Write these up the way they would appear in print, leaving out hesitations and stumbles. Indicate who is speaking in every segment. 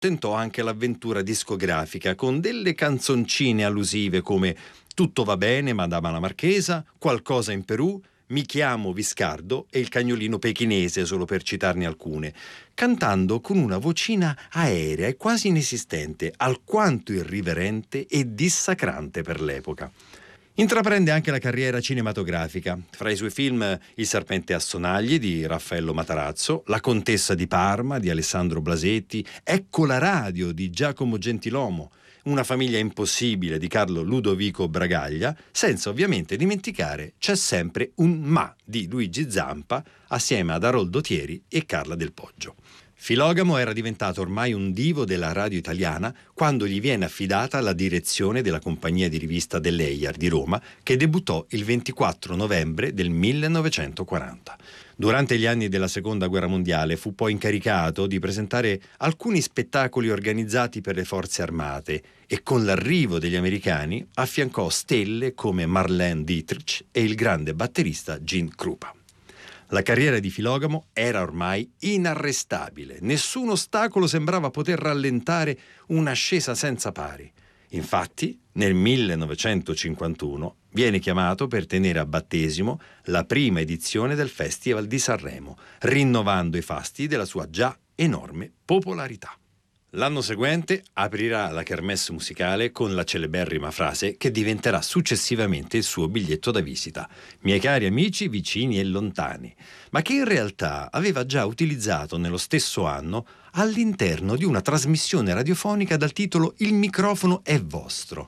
Speaker 1: tentò anche l'avventura discografica con delle canzoncine allusive come Tutto va bene, Madama la Marchesa, Qualcosa in Perù, Mi chiamo Viscardo e Il cagnolino pechinese, solo per citarne alcune, cantando con una vocina aerea e quasi inesistente, alquanto irriverente e dissacrante per l'epoca. Intraprende anche la carriera cinematografica. Fra i suoi film Il serpente a sonagli di Raffaello Matarazzo, La contessa di Parma di Alessandro Blasetti, Ecco la radio di Giacomo Gentilomo, Una famiglia impossibile di Carlo Ludovico Bragaglia, senza ovviamente dimenticare C'è sempre un ma di Luigi Zampa assieme ad Aroldo Thieri e Carla Del Poggio. Filogamo era diventato ormai un divo della radio italiana quando gli viene affidata la direzione della compagnia di rivista dell'Eiar di Roma, che debuttò il 24 novembre del 1940. Durante gli anni della Seconda Guerra Mondiale fu poi incaricato di presentare alcuni spettacoli organizzati per le forze armate e con l'arrivo degli americani affiancò stelle come Marlene Dietrich e il grande batterista Gene Krupa. La carriera di Filogamo era ormai inarrestabile. Nessun ostacolo sembrava poter rallentare un'ascesa senza pari. Infatti, nel 1951 viene chiamato per tenere a battesimo la prima edizione del Festival di Sanremo, rinnovando i fasti della sua già enorme popolarità. L'anno seguente aprirà la kermesse musicale con la celeberrima frase che diventerà successivamente il suo biglietto da visita: miei cari amici vicini e lontani, ma che in realtà aveva già utilizzato nello stesso anno all'interno di una trasmissione radiofonica dal titolo Il microfono è vostro.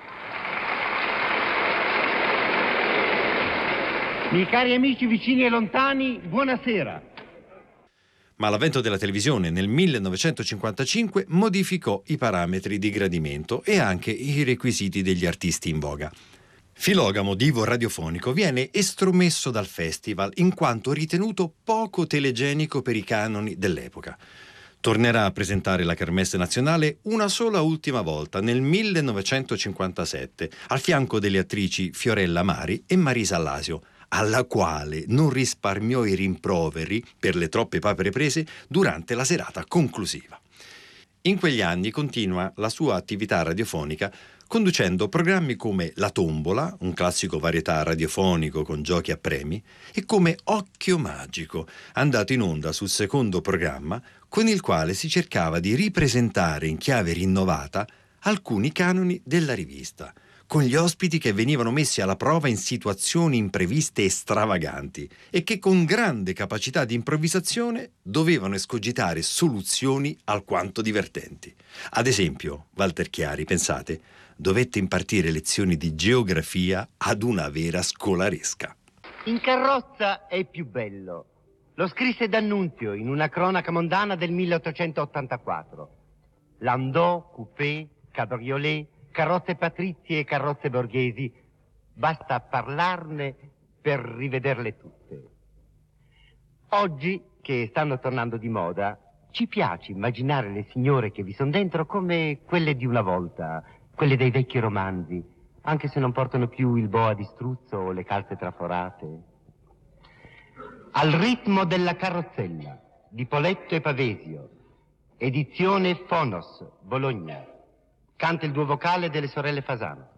Speaker 2: Miei cari amici vicini e lontani, buonasera.
Speaker 1: Ma l'avvento della televisione nel 1955 modificò i parametri di gradimento e anche i requisiti degli artisti in voga. Filogamo, divo radiofonico, viene estromesso dal festival in quanto ritenuto poco telegenico per i canoni dell'epoca. Tornerà a presentare la Kermesse Nazionale una sola ultima volta, nel 1957, al fianco delle attrici Fiorella Mari e Marisa Allasio, alla quale non risparmiò i rimproveri per le troppe papere prese durante la serata conclusiva. In quegli anni continua la sua attività radiofonica conducendo programmi come La Tombola, un classico varietà radiofonico con giochi a premi, e come Occhio Magico, andato in onda sul secondo programma, con il quale si cercava di ripresentare in chiave rinnovata alcuni canoni della rivista, con gli ospiti che venivano messi alla prova in situazioni impreviste e stravaganti e che con grande capacità di improvvisazione dovevano escogitare soluzioni alquanto divertenti. Ad esempio, Walter Chiari, pensate, dovette impartire lezioni di geografia ad una vera scolaresca.
Speaker 2: In carrozza è più bello. Lo scrisse D'Annunzio in una cronaca mondana del 1884. Landau, coupé, cabriolet, carrozze patrizie e carrozze borghesi, basta parlarne per rivederle tutte. Oggi, che stanno tornando di moda, ci piace immaginare le signore che vi sono dentro come quelle di una volta, quelle dei vecchi romanzi, anche se non portano più il boa di struzzo o le calze traforate. Al ritmo della carrozzella, di Poletto e Pavesio, edizione Fonos, Bologna. Canta il duo vocale delle sorelle Fasano.